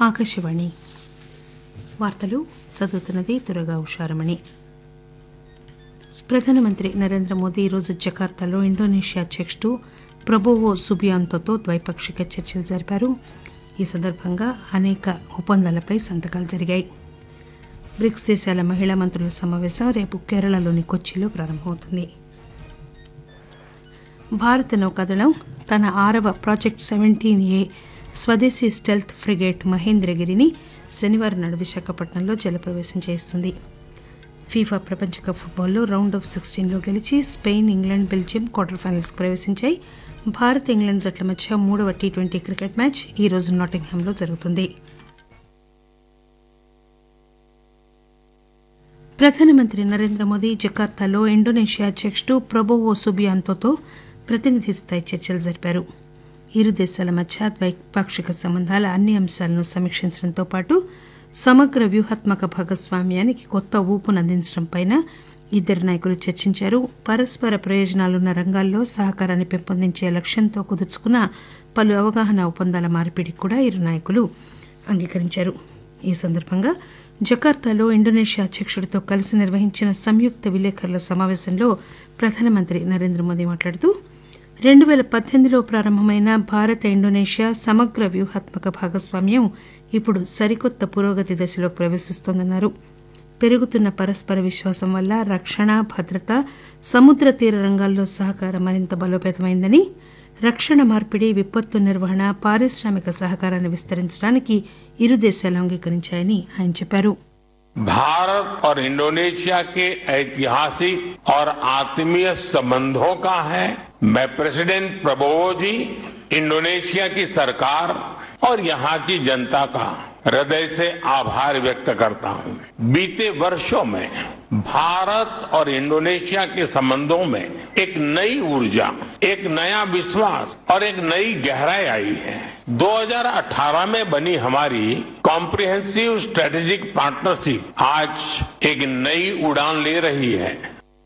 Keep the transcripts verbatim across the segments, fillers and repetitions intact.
ఆకాశవాణి వార్తలు చదువుతున్నది దుర్గా ఉషారమణి. ప్రధానమంత్రి నరేంద్ర మోదీ ఈరోజు జకార్తాలో ఇండోనేషియా అధ్యకుడు ప్రబోవో సుబియాంతోతో ద్వైపాక్షిక చర్చలు జరిపారు. ఈ సందర్భంగా అనేక ఒప్పందాలపై సంతకాలు జరిగాయి. బ్రిక్స్ దేశాల మహిళా మంత్రుల సమావేశం రేపు కేరళలోని కొచ్చిలో ప్రారంభమవుతుంది. భారత నౌకాదళం తన ఆరవ ప్రాజెక్ట్ సెవెంటీన్ ఏ స్వదేశీ స్టెల్త్ ఫ్రిగేట్ మహేంద్రగిరిని శనివారం నాడు విశాఖపట్నంలో జలప్రవేశం చేస్తుంది. ఫీఫా ప్రపంచ కప్ ఫుట్బాల్లో రౌండ్ ఆఫ్ సిక్స్టీన్లో గెలిచి Spain, England, Belgium quarter ఫైనల్స్కు ప్రవేశించాయి. Bharat, England జట్ల మధ్య మూడవ టీ ట్వంటీ క్రికెట్ మ్యాచ్ ఈ రోజు నాటింగ్హామ్లో జరుగుతుంది. ప్రధానమంత్రి నరేంద్ర మోదీ జకార్తాలో ఇండోనేషియా అధ్యకుడు ప్రబోవో సుబియాంతోతో ప్రతినిధి స్థాయి చర్చలు జరిపారు. ఇరు దేశాల మధ్య ద్వైపాక్షిక సంబంధాల అన్ని అంశాలను సమీక్షించడంతో పాటు సమగ్ర వ్యూహాత్మక భాగస్వామ్యానికి కొత్త ఊపునందించడంపై ఇద్దరు నాయకులు చర్చించారు. పరస్పర ప్రయోజనాలున్న రంగాల్లో సహకారాన్ని పెంపొందించే లక్ష్యంతో కుదుర్చుకున్న పలు అవగాహన ఒప్పందాల మార్పిడికి కూడా ఇరు నాయకులు అంగీకరించారు. ఈ సందర్భంగా జకార్తాలో ఇండోనేషియా అధ్యకుడితో కలిసి నిర్వహించిన సంయుక్త విలేకరుల సమావేశంలో ప్రధానమంత్రి నరేంద్ర మోదీ మాట్లాడుతూ రెండు పేల పద్దెనిమిదిలో ప్రారంభమైన భారత ఇండోనేషియా సమగ్ర వ్యూహాత్మక భాగస్వామ్యం ఇప్పుడు సరికొత్త పురోగతి దశలోకి ప్రవేశిస్తోందన్నారు. పెరుగుతున్న పరస్పర విశ్వాసం వల్ల రక్షణ, భద్రత, సముద్ర తీర రంగాల్లో సహకారం మరింత బలోపేతమైందని, రక్షణ మార్పిడి, విపత్తు నిర్వహణ, పారిశ్రామిక సహకారాన్ని విస్తరించడానికి ఇరు దేశాలు అంగీకరించాయని ఆయన చెప్పారు. भारत और इंडोनेशिया के ऐतिहासिक और आत्मीय संबंधों का है। मैं प्रेसिडेंट प्रबोवो जी, इंडोनेशिया की सरकार और यहाँ की जनता का हृदय से आभार व्यक्त करता हूँ। बीते वर्षों में भारत और इंडोनेशिया के संबंधों में एक नई ऊर्जा, एक नया विश्वास और एक नई गहराई आई है। दो हज़ार अठारह में बनी हमारी कॉम्प्रिहेंसिव स्ट्रेटेजिक पार्टनरशिप आज एक नई उड़ान ले रही है।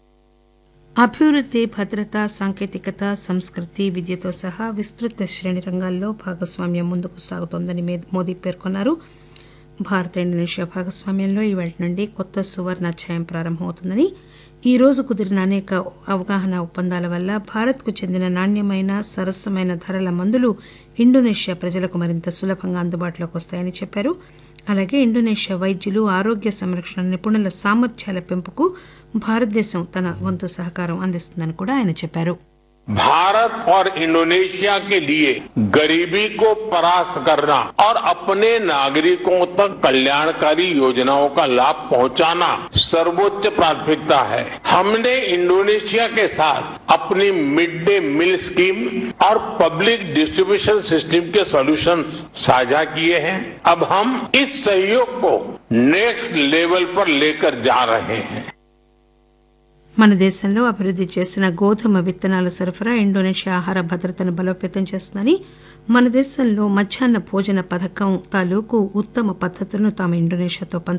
అభివృద్ధి, భద్రత, సాంకేతికత, సంస్కృతి, విద్యతో సహా విస్తృత శ్రేణి రంగాల్లో భాగస్వామ్యం ముందుకు సాగుతోందని మోదీ పేర్కొన్నారు. భారత ఇండోనేషియా భాగస్వామ్యంలో ఈవేళ నుండి కొత్త సువర్ణాధ్యాయం ప్రారంభమవుతుందని, ఈ రోజు కుదిరిన అనేక అవగాహన ఒప్పందాల వల్ల భారత్కు చెందిన నాణ్యమైన, సరసమైన ధరల మందులు ఇండోనేషియా ప్రజలకు మరింత సులభంగా అందుబాటులోకి వస్తాయని చెప్పారు. అలాగే ఇండోనేషియా వైద్యులు, ఆరోగ్య సంరక్షణ నిపుణుల సామర్థ్యాల పెంపుకు భారతదేశం తన వంతు సహకారం అందిస్తుందని కూడా ఆయన చెప్పారు. भारत और इंडोनेशिया के लिए गरीबी को परास्त करना और अपने नागरिकों तक कल्याणकारी योजनाओं का लाभ पहुंचाना सर्वोच्च प्राथमिकता है। हमने इंडोनेशिया के साथ अपनी मिड डे मील स्कीम और पब्लिक डिस्ट्रीब्यूशन सिस्टम के सॉल्यूशंस साझा किए हैं। अब हम इस सहयोग को नेक्स्ट लेवल पर लेकर जा रहे हैं. మన దేశంలో అభివృద్ధి చేసిన గోధుమ విత్తనాల సరఫరా ఇండోనేషియా ఆహార భద్రతను బలోపేతం చేస్తుందని, మన దేశంలో మధ్యాహ్న భోజన పథకం తాలూకు ఉత్తమ పద్దతులను తాము ఇండోనేషియాతో